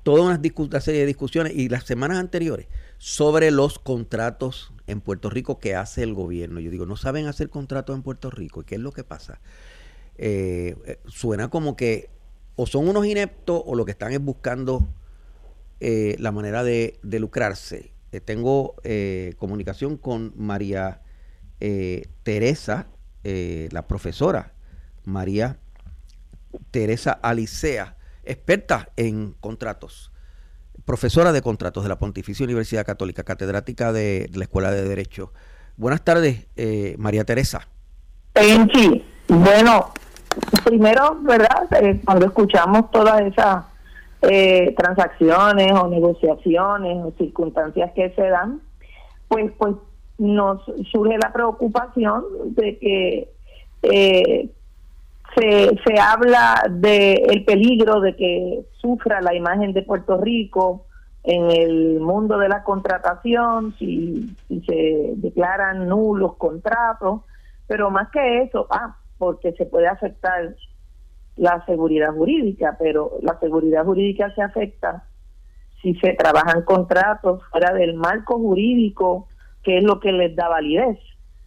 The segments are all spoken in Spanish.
toda una serie de discusiones y las semanas anteriores sobre los contratos en Puerto Rico que hace el gobierno. Yo digo, no saben hacer contratos en Puerto Rico. ¿Y qué es lo que pasa? Suena como que o son unos ineptos o lo que están es buscando la manera de lucrarse. Tengo comunicación con María Teresa, la profesora María Teresa Alicea, experta en contratos, profesora de contratos de la Pontificia Universidad Católica, catedrática de la Escuela de Derecho. Buenas tardes, María Teresa. Sí, bueno, primero, ¿verdad? Cuando escuchamos todas esas transacciones o negociaciones o circunstancias que se dan, pues nos surge la preocupación de que se habla del peligro de que sufra la imagen de Puerto Rico en el mundo de la contratación si se declaran nulos contratos, pero más que eso, porque se puede afectar la seguridad jurídica, pero la seguridad jurídica se afecta si se trabajan contratos fuera del marco jurídico, que es lo que les da validez.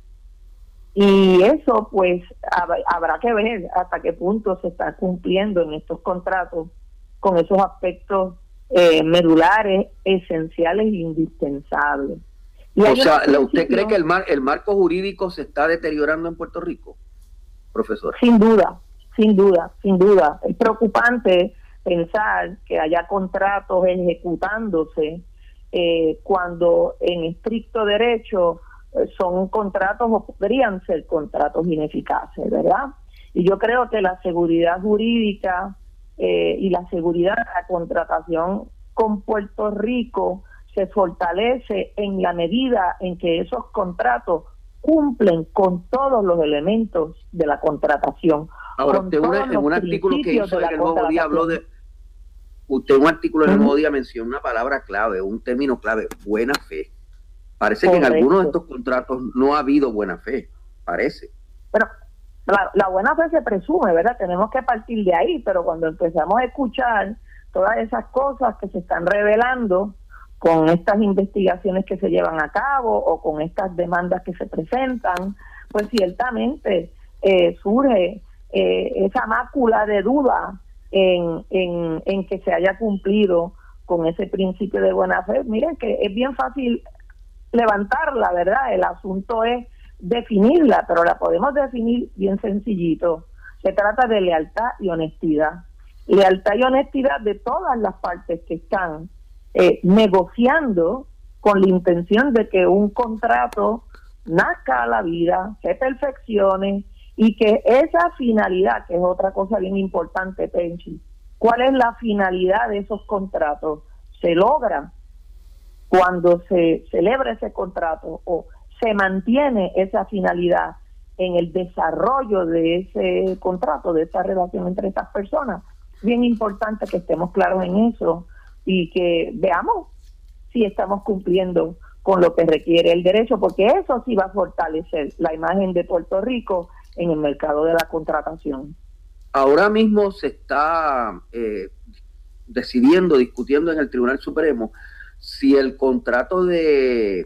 Y eso pues habrá que ver hasta qué punto se está cumpliendo en estos contratos con esos aspectos medulares, esenciales e indispensables. Y o sea, ¿usted cree que el marco jurídico se está deteriorando en Puerto Rico, profesora? Sin duda. Es preocupante pensar que haya contratos ejecutándose cuando en estricto derecho son contratos o podrían ser contratos ineficaces, ¿verdad? Y yo creo que la seguridad jurídica y la seguridad de la contratación con Puerto Rico se fortalece en la medida en que esos contratos cumplen con todos los elementos de la contratación. Ahora, usted en un artículo que hizo en el Nuevo Día habló de... Usted en un artículo en el Nuevo Día mencionó una palabra clave, un término clave, buena fe. Parece Correcto. Que en algunos de estos contratos no ha habido buena fe, parece. Pero la buena fe se presume, ¿verdad? Tenemos que partir de ahí, pero cuando empezamos a escuchar todas esas cosas que se están revelando con estas investigaciones que se llevan a cabo o con estas demandas que se presentan, pues ciertamente surge esa mácula de duda en que se haya cumplido con ese principio de buena fe. Miren que es bien fácil levantarla, ¿verdad? El asunto es definirla, pero la podemos definir bien sencillito. Se trata de lealtad y honestidad. Lealtad y honestidad de todas las partes que están negociando con la intención de que un contrato nazca a la vida, se perfeccione y que esa finalidad, que es otra cosa bien importante, Penchi, ¿cuál es la finalidad de esos contratos? Se logra cuando se celebra ese contrato o se mantiene esa finalidad en el desarrollo de ese contrato, de esa relación entre estas personas. Bien importante que estemos claros en eso y que veamos si estamos cumpliendo con lo que requiere el derecho, porque eso sí va a fortalecer la imagen de Puerto Rico en el mercado de la contratación. Ahora mismo se está discutiendo en el Tribunal Supremo si el contrato de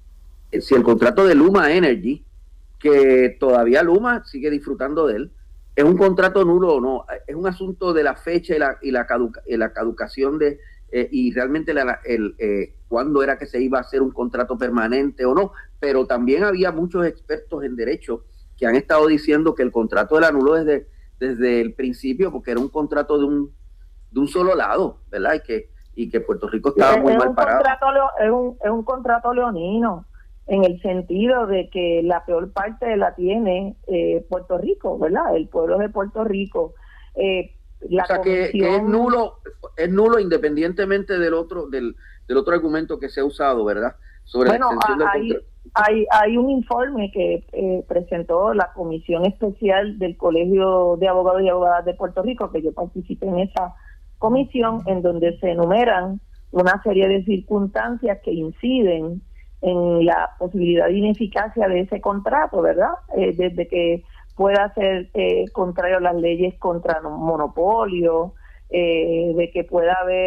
Luma Energy, que todavía Luma sigue disfrutando de él, es un contrato nulo o no. Es un asunto de la fecha y la caducación de y realmente cuándo era que se iba a hacer un contrato permanente o no. Pero también había muchos expertos en derecho que han estado diciendo que el contrato de la anuló desde el principio, porque era un contrato de un solo lado, ¿verdad? Y que Puerto Rico estaba muy mal parado. Es un contrato leonino, en el sentido de que la peor parte la tiene Puerto Rico, ¿verdad? El pueblo de Puerto Rico. O sea, que es nulo independientemente del otro argumento que se ha usado, ¿verdad? Sobre la extensión del contrato. Hay un informe que presentó la Comisión Especial del Colegio de Abogados y Abogadas de Puerto Rico, que yo participé en esa comisión, en donde se enumeran una serie de circunstancias que inciden en la posibilidad de ineficacia de ese contrato, ¿verdad? Desde que pueda ser contrario a las leyes contra monopolio, de que pueda haber